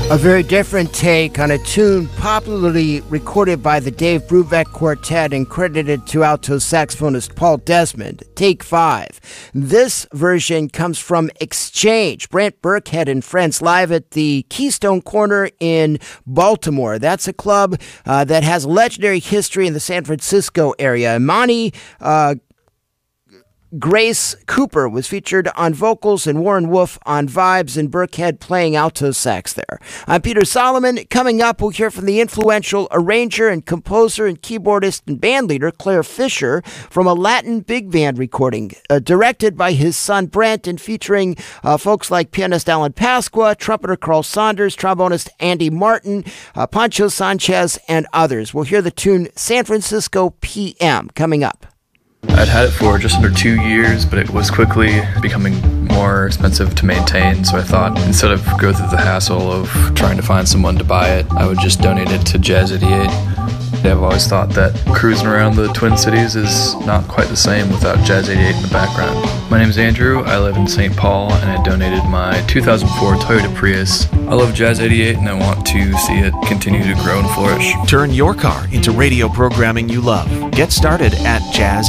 A very different take on a tune popularly recorded by the Dave Brubeck Quartet and credited to alto saxophonist Paul Desmond, Take 5. This version comes from Exchange, Brant Burkhead and friends live at the Keystone Corner in Baltimore. That's a club that has legendary history in the San Francisco area. Imani Grace Cooper was featured on vocals and Warren Wolf on vibes, and Burkhead playing alto sax there. I'm Peter Solomon. Coming up, we'll hear from the influential arranger and composer and keyboardist and bandleader Claire Fisher from a Latin big band recording directed by his son Brent and featuring folks like pianist Alan Pasqua, trumpeter Carl Saunders, trombonist Andy Martin, Pancho Sanchez, and others. We'll hear the tune San Francisco PM coming up. I'd had it for just under 2 years, but it was quickly becoming more expensive to maintain, so I thought instead of go through the hassle of trying to find someone to buy it, I would just donate it to Jazz 88. I've always thought that cruising around the Twin Cities is not quite the same without Jazz 88 in the background. My name is Andrew, I live in St. Paul, and I donated my 2004 Toyota Prius. I love Jazz 88 and I want to see it continue to grow and flourish. Turn your car into radio programming you love. Get started at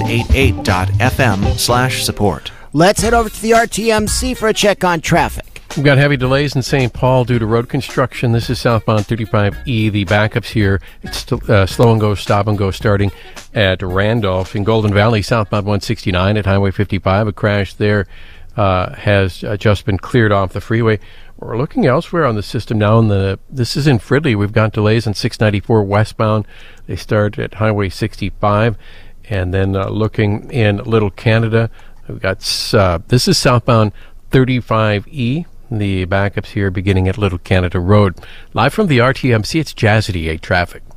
jazz88.fm/support. Let's head over to the RTMC for a check on traffic. We've got heavy delays in St. Paul due to road construction. This is southbound 35E. The backups here, it's slow and go, stop and go starting at Randolph. In Golden Valley, southbound 169 at Highway 55. A crash there has just been cleared off the freeway. We're looking elsewhere on the system now. This is in Fridley. We've got delays on 694 westbound. They start at Highway 65. And then looking in Little Canada, we've got this is southbound 35E. The backups here beginning at Little Canada Road. Live from the RTMC, it's Jazz 88 traffic.